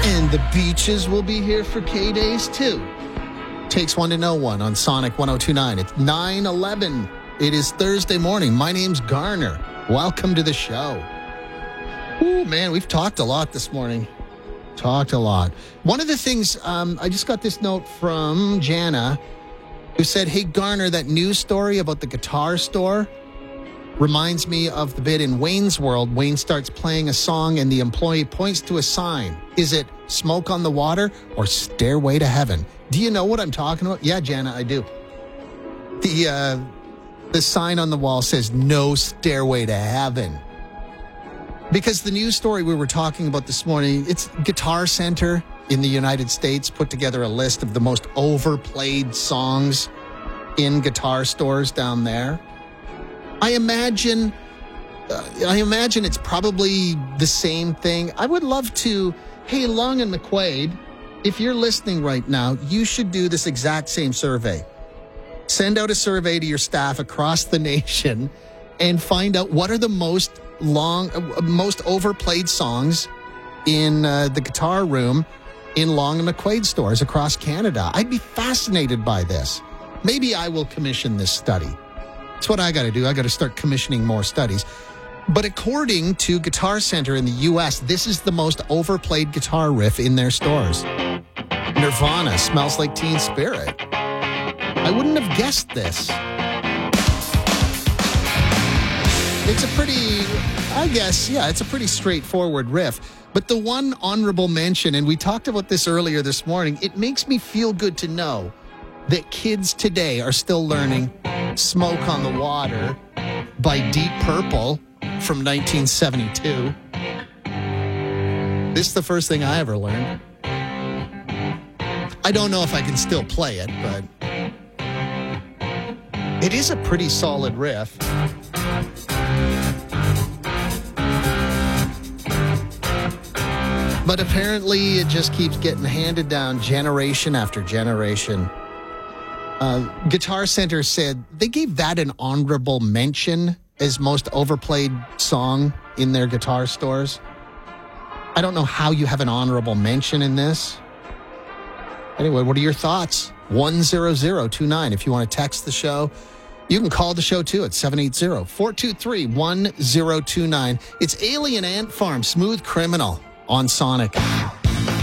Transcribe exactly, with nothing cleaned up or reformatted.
And the beaches will be here for K-Days, too. Takes one to know one on Sonic one oh two point nine. It's nine eleven. It is Thursday morning. My name's Garner. Welcome to the show. Ooh, man, we've talked a lot this morning. Talked a lot. One of the things, um, I just got this note from Jana, who said, hey, Garner, that news story about the guitar store reminds me of the bit in Wayne's World. Wayne starts playing a song and the employee points to a sign. Is it Smoke on the Water or Stairway to Heaven? Do you know what I'm talking about? Yeah, Jana, I do. The, uh, the sign on the wall says no stairway to heaven. Because the news story we were talking about this morning, it's Guitar Center in the United States put together a list of the most overplayed songs in guitar stores down there. I imagine, uh, I imagine it's probably the same thing. I would love to, hey, Long and McQuaid, if you're listening right now, you should do this exact same survey. Send out a survey to your staff across the nation and find out what are the most long, uh, most overplayed songs in uh, the guitar room in Long and McQuaid stores across Canada. I'd be fascinated by this. Maybe I will commission this study. That's what I got to do. I got to start commissioning more studies. But according to Guitar Center in the U S, this is the most overplayed guitar riff in their stores. Nirvana, Smells Like Teen Spirit. I wouldn't have guessed this. It's a pretty, I guess, yeah, it's a pretty straightforward riff. But the one honorable mention, and we talked about this earlier this morning, it makes me feel good to know that kids today are still learning Smoke on the Water by Deep Purple from nineteen seventy-two. This is the first thing I ever learned. I don't know if I can still play it, but it is a pretty solid riff. But apparently it just keeps getting handed down generation after generation. Uh, Guitar Center said they gave that an honorable mention as most overplayed song in their guitar stores. I don't know how you have an honorable mention in this. Anyway, what are your thoughts? one zero zero two nine. If you want to text the show, you can call the show too at seven eight zero, four two three, one zero two nine. It's Alien Ant Farm, Smooth Criminal on Sonic.